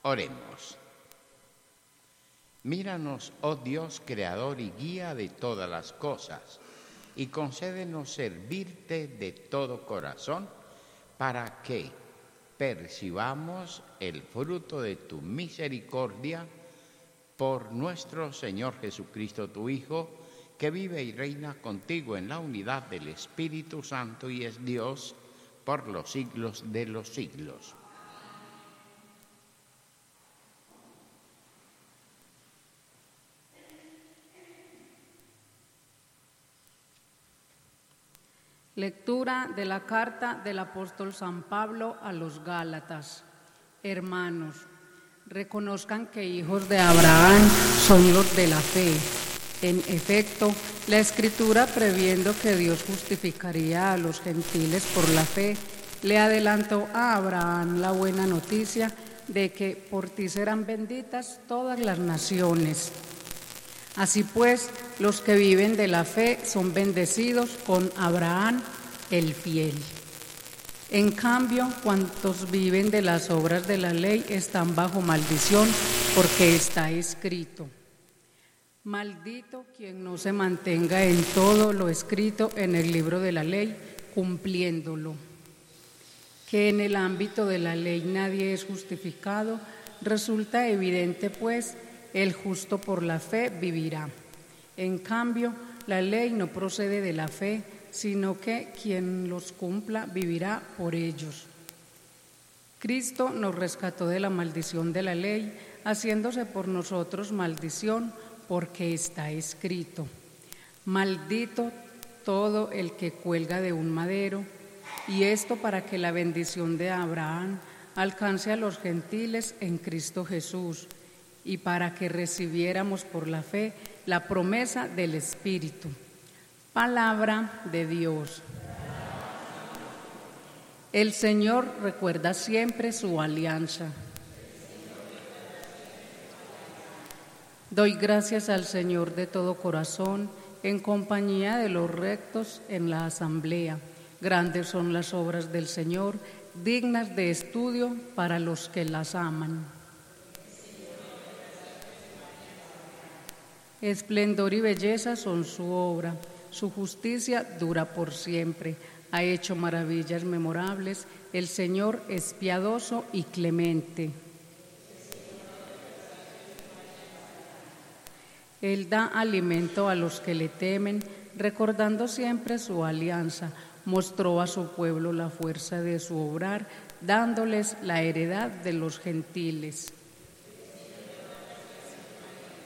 Oremos. Míranos, oh Dios, creador y guía de todas las cosas, y concédenos servirte de todo corazón, para que percibamos el fruto de tu misericordia por nuestro Señor Jesucristo, tu Hijo, que vive y reina contigo en la unidad del Espíritu Santo y es Dios por los siglos de los siglos. Lectura de la carta del apóstol San Pablo a los Gálatas. Hermanos, reconozcan que hijos de Abraham son los de la fe. En efecto, la Escritura, previendo que Dios justificaría a los gentiles por la fe, le adelantó a Abraham la buena noticia de que por ti serán benditas todas las naciones. Así pues, los que viven de la fe son bendecidos con Abraham el fiel. En cambio, cuantos viven de las obras de la ley están bajo maldición, porque está escrito: maldito quien no se mantenga en todo lo escrito en el libro de la ley, cumpliéndolo. Que en el ámbito de la ley nadie es justificado, resulta evidente, pues, el justo por la fe vivirá. En cambio, la ley no procede de la fe, sino que quien los cumpla vivirá por ellos. Cristo nos rescató de la maldición de la ley, haciéndose por nosotros maldición, porque está escrito: maldito todo el que cuelga de un madero, y esto para que la bendición de Abraham alcance a los gentiles en Cristo Jesús, y para que recibiéramos por la fe la promesa del Espíritu. Palabra de Dios. El Señor recuerda siempre su alianza. Doy gracias al Señor de todo corazón, en compañía de los rectos en la asamblea. Grandes son las obras del Señor, dignas de estudio para los que las aman. Esplendor y belleza son su obra, su justicia dura por siempre. Ha hecho maravillas memorables, el Señor es piadoso y clemente. Él da alimento a los que le temen, recordando siempre su alianza. Mostró a su pueblo la fuerza de su obrar, dándoles la heredad de los gentiles.